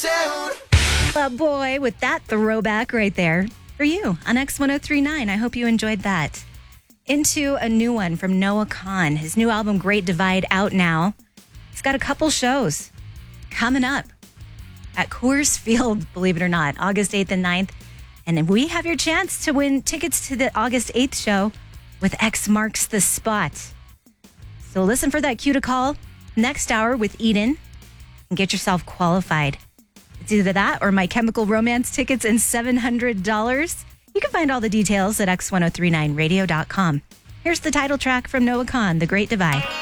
Boy, with that throwback right there for you on X1039. I hope you enjoyed that. Into a new one from Noah Kahan. His new album, Great Divide, out now. He's got a couple shows coming up at Coors Field, believe it or not, August 8th and 9th. And then we have your chance to win tickets to the August 8th show with X Marks the Spot. So listen for that cue to call next hour with Eden and get yourself qualified. It's either that or My Chemical Romance tickets and $700. You can find all the details at x1039radio.com. Here's the title track from Noah Kahan, The Great Divide.